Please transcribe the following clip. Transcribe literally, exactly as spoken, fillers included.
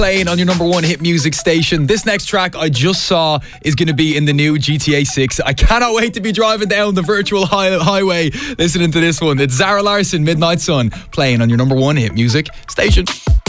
Playing on your number one hit music station. This next track I just saw is going to be in the new G T A six. I cannot wait to be driving down the virtual high- highway listening to this one. It's Zara Larsson, Midnight Sun, playing on your number one hit music station.